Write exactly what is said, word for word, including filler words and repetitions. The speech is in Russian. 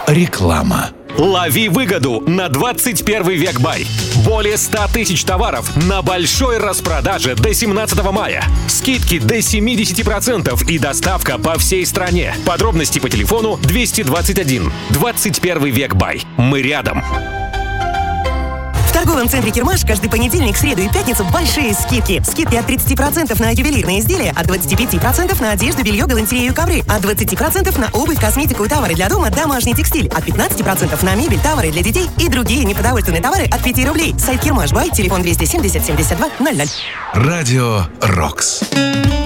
Реклама. Лови выгоду на двадцать первый век бай. Более ста тысяч товаров на большой распродаже до семнадцатого мая. Скидки до семьдесят процентов и доставка по всей стране. Подробности по телефону двести двадцать один. двадцать первый век бай. Мы рядом. В торговом центре «Кирмаш» каждый понедельник, среду и пятницу большие скидки. Скидки от тридцати процентов на ювелирные изделия, от двадцати пяти процентов на одежду, белье, галантерею и ковры, от двадцати процентов на обувь, косметику и товары для дома, домашний текстиль, от пятнадцати процентов на мебель, товары для детей и другие непродовольственные товары от пяти рублей. Сайт «Кирмаш Бай», телефон двести семьдесят семьдесят два ноль ноль. Радио «Рокс».